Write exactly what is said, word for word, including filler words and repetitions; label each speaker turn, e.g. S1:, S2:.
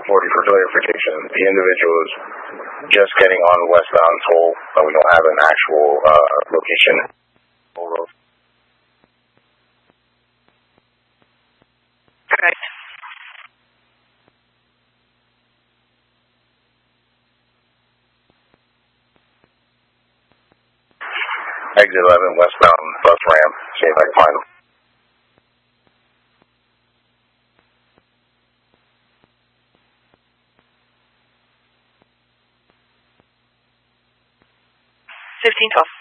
S1: forty for clarification. The individual is just getting on westbound toll, but we don't have an actual uh, location.
S2: Correct.
S1: Exit eleven westbound bus ramp. See if I can find them.
S2: Fifteen twelve.